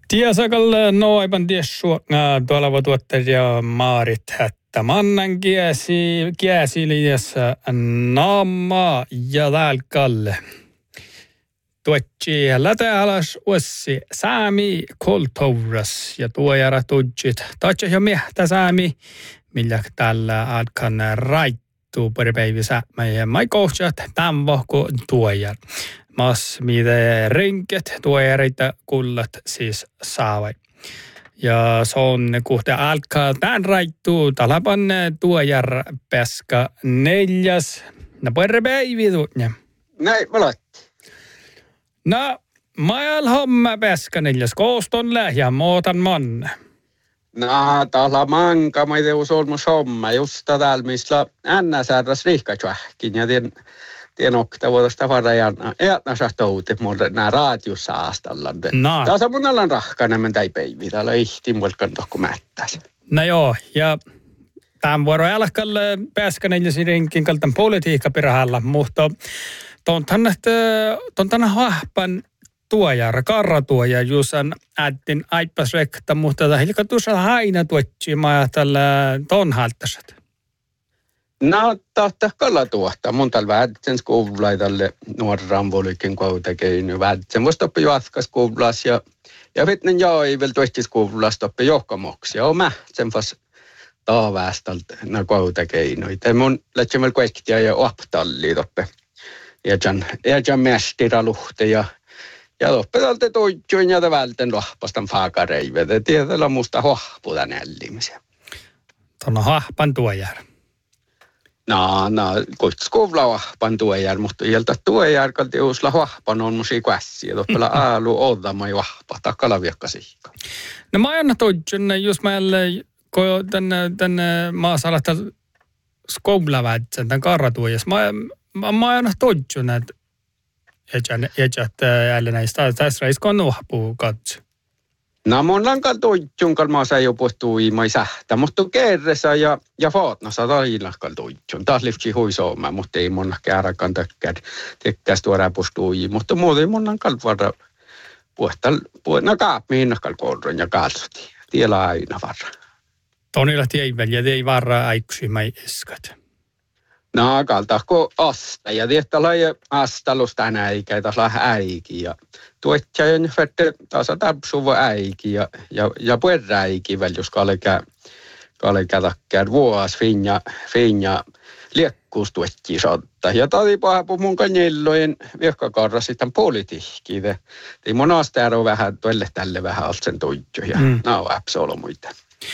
Tiesakalle noipan tiessuokna tuolla voi tuottaja Maarit hättä. Mannan kiesiliässä naamma ja välkalle. Tuotsi lätäalas uussi saami kulttuuras ja tuojara tudjit. Taitse jo miehtä saami, millä tällä alkan raittuu paripäivissä meidän maikohjat tämän vohko tuojar. Mas mitä rinket tuojarita kullat siis saavai. Ja se on kuhta alkaa tämän raittuu talapan tuojar peska 4. No paripäivi tuotne. Näin valatti. No, maal homma peska 4. Kooston lähjä muutan manne. No, täällä manka, mä tein solmus homma, just täällä, missä NSRS rihkatsähkin, ja tien okta vuotosta varajana, ja sahtoutit mulle nää raatiussa aastalla. No. Tässä mun allan rahkana, mä täi päivi, täällä ihti mulkan dokumenttaisi. No joo, ja tämän vuoro alkalle peska 4 rinkin kaltan politiikka pirahalla, mutta tuon tänne hahpan tuojar, karratuoja, juusan ättin aippas rekta, mutta hilka tuossa aina tuotsimaa tällä ton haltaset. No, tahtaa kalla tuohta. Mun täällä vähätsen skuulai tälle nuorran poliikin koutakein. Vähätsen voisi toppi jatkas skuulas ja vitnen ei vielä tuosti skuulas toppi johkamoksi. Ja mä sen vas taaväästältä nää koutakeinoita. Mun lähtsä vielä kuektia ja optalli toppe. Ja tjan mästira luhte ja toppe tältä toitjuin ja välten lohpastan faakareivet. Ja tietyllä musta hohputa nällimisiä. Tuonna hahpan tuojar. No, koitskouvla vahpan tuojar, mutta iältä tuojar kalti uusla vahpan on musi kässi. Ja toppela aalu odama ja vahpa, takkala viekka siikka. No mä aina toitjun, jos mä tänne maasalasta skouvla väitsän, tämän karratuojas. Mä aina toitjun, että jätjät näistä tässä reiskon nuhpuu katso. No mun lankan toitjun kalmaasa ei ole puhuttu iimai sähtä, mutta kerressä ja faatnassa tailakkal toitjun. Taas liftsi huisooma, mutta ei mun kääräkan tekkäs tuoda puhuttu mutta muuten mun lankan varra puhuttu kaapmiin nakkal kohdon ja kalsoti. Tiellä aina varra. Tonilla tieivän ja tei varra aikuisi mai iskat. No, kaltaako asta ja tiettällä astalus tänä eikä taas äiki ja tuotjajan fette taas tapsuva äiki ja puerra äiki väl jos kaleka takkään vuos finja liekkuus tuotji sotta ja tadi pahapu mun kanjellojen viekkakarra sitten politiikki te monasta ero vähän tuelle tälle vähän altsen toitjo ja no absoluutti.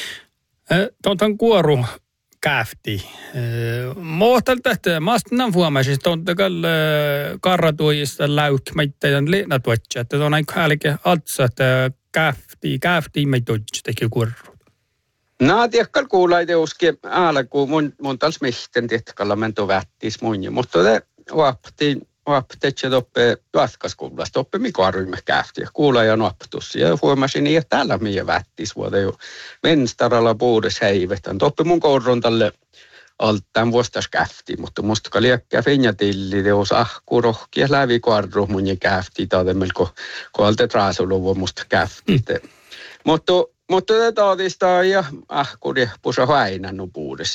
Tuon kuoru käfti. Mohtalta, että maastan huomasin, että karratuojista läykmäitteiden liinatuotsia, että on aika hälkeä altsa, että käfti me tuotsi teki kuorru. No, tiekkal kuulai teuski alkuun mun tals mihten tietkalla mento vättis mun, mutta te vaaptetse toppe jatkaskuulasta, toppe mikä arvimme käfti, kuulai ja nuoptus. Ja huomasin, että täällä miä vättis vuote jo venstaralla puudes heivetän. Toppe mun korron tälle alttaan vuostas käfti, mutta musta kaliakkia finjatilli teos ahkurohkia lävi kuarru mun ja käfti, taademmelko koalta traasuluvun musta käfti. Mutta te taadistaa ja ahkuri pusa hainannu puudes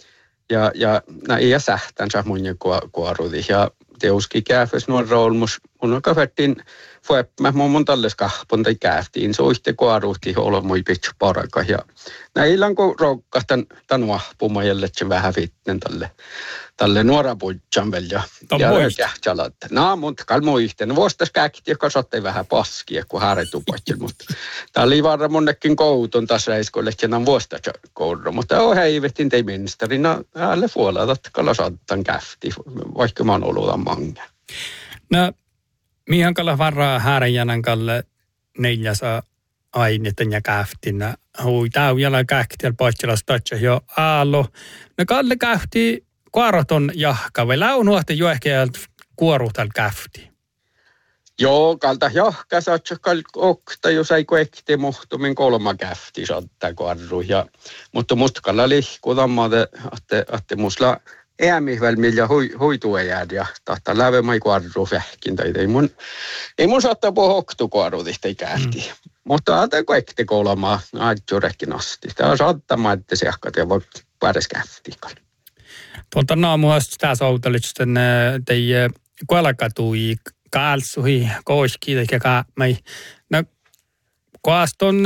ja näin sähtänsä mun ja kuarudi ja teuski käfes nuorra olmus mun on kavettiin fueppä mun talles kahpon tai käftiin soiste kuaruutti olmoi pitch paraka ja näillä kun rokkastan tän vahpuma jälletse vähän fitten tälle nuora puitsan väl ja kähtsalat. No, mutta kalmuisten vuostas käkti joka sotte vähän paskia kun haaretupatjel mutta tää oli varra monnekin koutun taas reiskolle että vuostas koudro mutta heivettiin tei ministerina äälle fuolatat kalasattan käfti vaikka mä oon ollut mange. No, mihin kalla varraa hääräjänän kalle 4 aineiden ja käftinä. Hui täyjällä kähtiäl paitselas tatsa jo aallo. No kalle kähti kuoroton jahka vai launuahti jo ehkä kuoruhtal kähti. Joo, kalta jahka satsa okta, jos ei kuekti muhtumin 3 kähti saattaa kuorru. Mutta musta kalla lihkutamma, että musla äämihväl millä huituajad ja tahta läve mai kuarru vähkin tai ei mun saattaa puhua hoktukuarut ei kähti. Mutta ata kaikki kolmaa aitjurekin asti. Tämä on saattamaan, että se jahkat ja voi päädes kähtiikalla. Tuolta naamuasta tässä autolitsen teidän kuolakatui kaalsuhi koiski eikä kaamai. No kuaston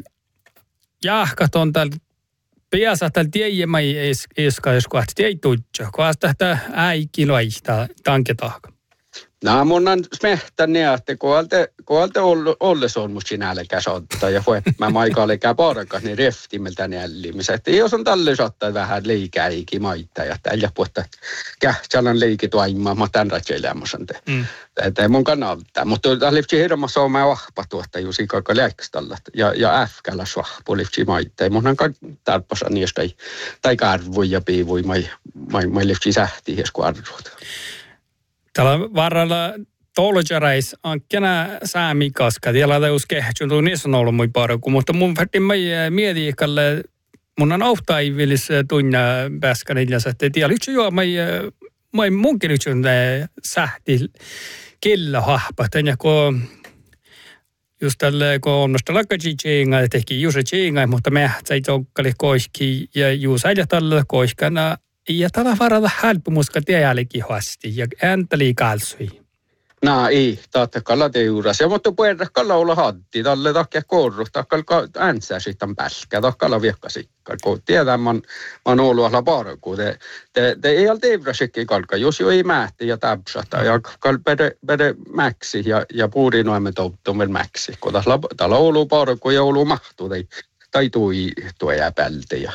jahkat on täällä piässä täällä tiedämai eska jos kuasti ei tutsa. Kuasta tämä äikin laihtaa tanketahka. No mun on smehtäni, että kuolta olles on mut sinälläkä sotta ja mä maikaalekään parakas niin reftimiltä nällimisen. Että jos on tälle sotta vähän liikäikin maita ja tällä puolta kähtsällän liikituaimaa, mä tämän ratselämmäsen te. Tämä mun kannalta. Mutta tämä lipsi hirmassa on mä vahpa tuotta juuri kaikka läikstalla ja äfkällä svahpu lipsi maita. Mun on tarpasa niistä tai karvui ja piivui, mä lipsi sähti hes kuarruut. Tällä varrella toljarais on kena saami kaska. Tiellä teus kehtsuntuu niissä on ollut mui parku, mutta mun färtin mietiikalle mun on auhtaivilis tunna pääskänillänsä, että tiellä yksi juo munkin yksi sähti killa hahpa. Tänne kun just tälle kun onnosta lakkaji tjinga, teki juuri tjinga, mutta me sai toukkali koiski ja juuri äijä tällä koiskana. Ja tällä varalla helpumuska tielläkin hasti ja ääntäli kalsui. No ei, taattakalla teurasi. Mutta puhutaan olla hatti, tälle takia korru, takkalla äänsää sitten pälkä, takkalla viekkasikka. Kun tiedän, mä oon ollut alla parku. Te ei ole teurasikin kalka, jos jo ei mähti ja täpsata. Ja pede mäksi ja puurinoimme touttumen mäksi. Kun täällä on ollut parku ja ollut mahtu tai tuo jää pälti.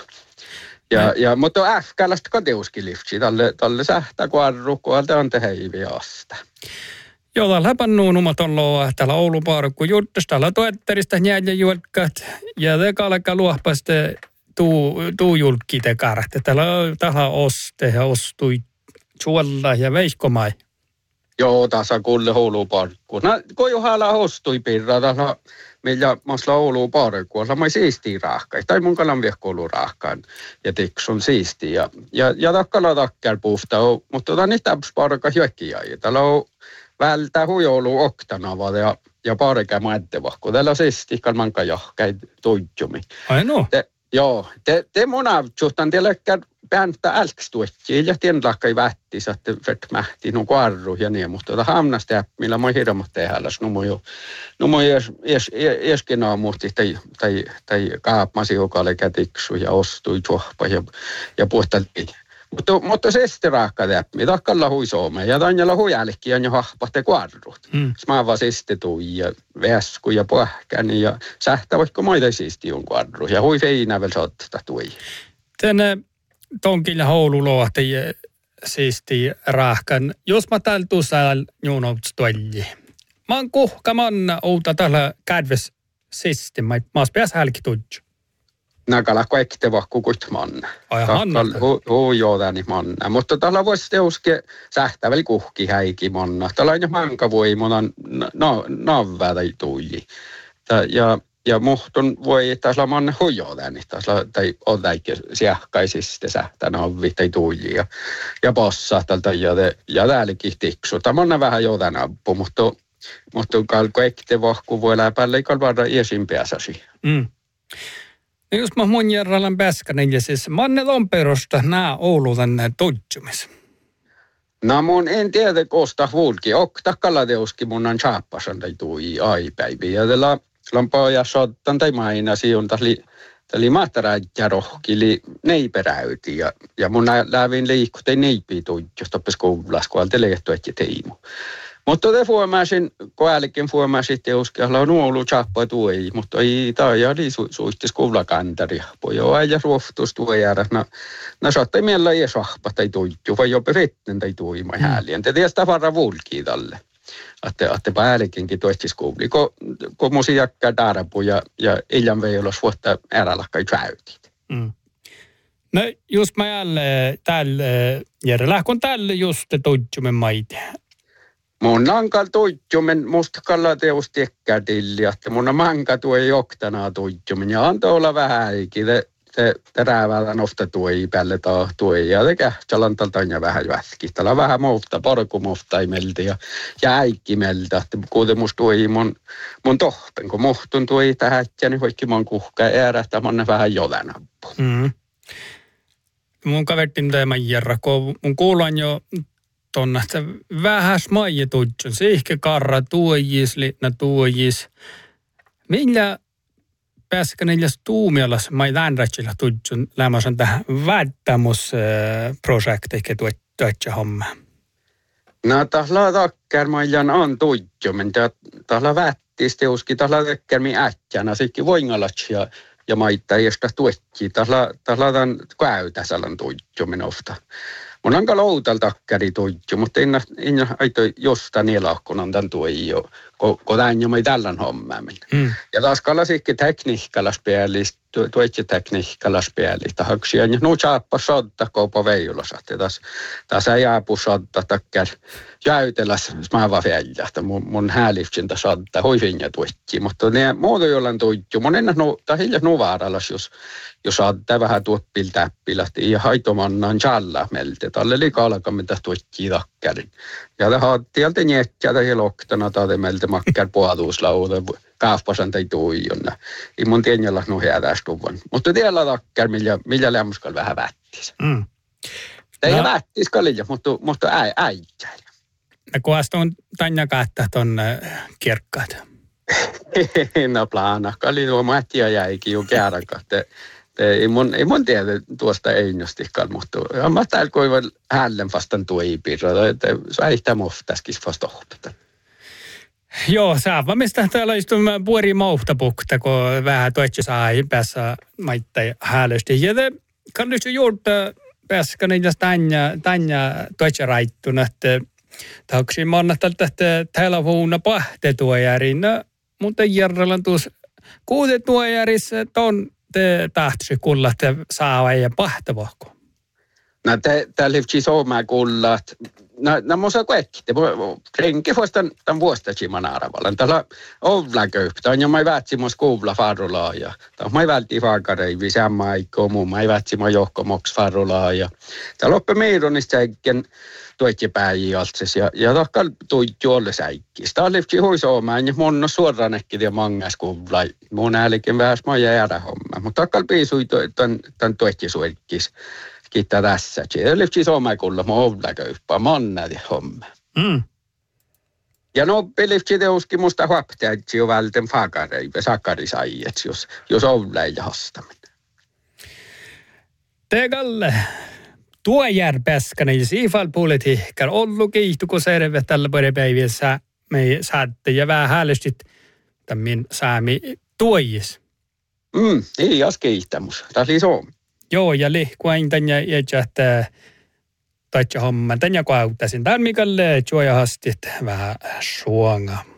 Mutta ähkälästä kateuskin lifti, tälle sähtä kuarru, kun on teheiviä asta. Joo, täällä läpännuun umatolla täällä Oulun parkku juttus, täällä tuetterista njääjä juolkat, ja te kalka luohpaste tuu julkki te kartte. Täällä oste ja ostui suolla ja veiskomai. Joo, tässä kuule Oulun parkku. No, kun juhalla ostui pirra, täällä millä masla Oulun parkku, mä siistii rahkai, tai mun kalan viekkoulu rahkaan, ja tiksun siisti, ja takkala takkar puhta, mutta niitä täps parka hyökkiä, täällä on vältää huijoulu oktanava ja parka määttävä, kun täällä on siisti, kalmanka johkai tuijumi. Ai no? Joo, te mun avtsuhtan teillekään pääntä älkstuettiin ja tienlakkai vähtis, että vett mähti no kuarru ja niin, mutta hamnasta millä mä hirmat tehälläs, no mä esken aamuhti tai kaapmasi jokalle kätiksu ja ostui juoppa ja puhtaltiin. Mutta se sitten raakka täppi, takkalla huisoome ja tanjalla huijällekin on jo hahpahte kuarrut. Smaava sitten tui ja väsku ja pohkäni ja sähtä vaikka maita siisti on kuarru ja hui feinä vielä sotta tui. Tänne tonkilla hoululohti siisti raahkan. Jos mä täällä tuossa juunouts tuolli. Mä oon kuhkaman outa täällä kädves siisti, mä oon päässä hälki tudju. Nakala kaikki vahku kutmanna. Huijoudani manna. Mutta tällä voisi teuske sähtäväli kuhki häiki manna. Tällä on jo manka voi monan navvää tai tuiji. Ja muhtun voi tässä manna huijoudani. Tai on täikki siahkaisista sähtä navvi tai tuiji. Ja possa tältä ja täälläkin tiksu. Tämä on vähän joudan appu, mutta kaikki vahku voi läpällä ikään varra iesin pääsäsi. No jos mä mun järrallan pääskänen ja siis mannet on perusta nää Oulutan tutjumis. No mun en tiedä kosta huulki. Takkalla teuski mun on chaappasan tai tui aipäivi. Ja tällä lampaa sottan tai mainasi on täli mahtaräjä rohkili neiperäyti. Ja mun lävin liikkuuteen neipi tutjus toppes koululas, kun alta lehtu etsi teimu. Mutta te fuomasin, kun älken fuomasin teuskalla on ollut chappa tuoi, mutta ei taajali suistis kuulakantari. Pojo ja ruoftus tuoi jäädä. No saattaa miellä ei sahpa tai tuitju, vai jopa retten tai tuima häälien. Te tiedä varra vulkii tälle. Että päällekinkin toistis kuuli. Kun musiakkaa tarpu ja iljan vei olla suotta ärälakkai träytit. No just mä jälleen tälle järjellä, kun tälle just tutjumen maite. Mun ankal tuijjumen mustakalla teus tekkää tilli, että mun manka tuo ei oktanaa tuijjumen ja antoi olla vähän äikille. te räävälän ofta tuoi päälle tuoi ja te kähtsalantalta on vähän väski. Täällä on vähän muufta, porkumufta imeltä ja äikkimeltä. Kuuten musta tuoi mun tohpen, kun muhtun tuoi tähän, niin vaikka mun kuhka äärähtää, mun vähän jolenappu. Mun kavertin tämän järra, kun mun kuulan jo tuonne, että vähän smaija tutsun. Se ehkä karra tuojis, liitna tuojis. Millä pääsikö niillä tuumiolas, mä ei läänrätsillä tutsun, lämmösen tähän vättämusprojektiin tuotja homma. No, tahla takkar majan on tutju, mutta tahla vättis teuskin, tahla takkar mi äkkänä, sikki voingalatsia ja maittaa josta tuekki. Tahla tämän käytäsälän tutju minofta. Mun on kaloutal takkari tutju, mutta en aito jostain elahkun on tämän tuoju, kun tämän jo mai tällän hommaaminen. Ja taas kalasikki tekniikkalas päällistä, tuetsi tekniikkalas päällistä. Haksia, ja nu saappa sodda koupa veijulasat. Ja taas ei jääpu sodda takkar jäyteläs smaava fjälljahta. Mun häälifsintä sodda hoivinja tuetsi. Mutta ne muuta jollain tutju. Mun ennä hiljas nuvaaralas, jos sodda vähän tuoppil täppilahti. Ja haitomannan challa melte. Tälle oli kalka, mitä tuetsi takkarin. Ja det har tieltä njekkätä ja loktana taade meiltä makkar puoluuslauda. Kaafpasan tai tuijonna. Ei mun tienjällä no hädästuvan. Mutta tiellä takkar, millä lämmuskal vähän vättis. Ei vättis kalja, mutta äijä. Ja kuasta on tanja kättä ton kirkkaat? No plana. Kalli nuo Mattia jäikin jo kääräkä. Ei mun tiedä tuosta einnostikkaan, mutta mä täällä koivan hällen vastaan tuipirra. Se ei tämä oftaskis vasta hohtata. Joo, saava. Mistä täällä istumme puori mauhtapukta, kun vähän toitsi saa päässä maittain häälösti. Ja te kannattaa juurta päässä niitä tanja toitsi raittuna, että taakse mannattelta, että täällä vuonna pahtetuojärin. Mutta järjellä tuossa kuutetuojärissa ton te tahtisi kuulla, että saa ja pahtavahko. No täällä on suomaa kuulla, no musta kaikki. Renki vuostan tämän vuostaisiman arvallan. Täällä on köyptä. Ja mä vätsin musta kuulla farulaa. Ja mä ei vältti vaakareivi samma aikaa muu. Mä ei vätsin mä johkomoks farulaa. Ja täällä oppe meironista säikken tuotti päiviä altses. Ja takkal tuitti olle säikkis. Täällä on hui suomaan. Ja mun on suoraan ehkä ja mangas kuulla. Mun äälikin vähän mä jäädä homma. Mutta takkal piisui tämän tuotti suikkis. Kiittää tässä. Se oli suomaikulla muovlaköyppää, mannadi homma. Ja no pelifti teuskin musta huaptea, että jo välten fakareive, sakarisaiet, jos ovläin hastaminen. Tegalle, tuo järpäskäni, siifal politiikkaan, ollut kiihtuko serve tällä päivässä me saatte ja vähän häälestit tämän saami tuojis. Ei as kiihtämus, tämä oli Suomi. Joo, ja lihkuain tänne jätjähtää taitsa homman. Tänne kun auttaisin. Tämän Mikalle juoja hastit vähän suonga.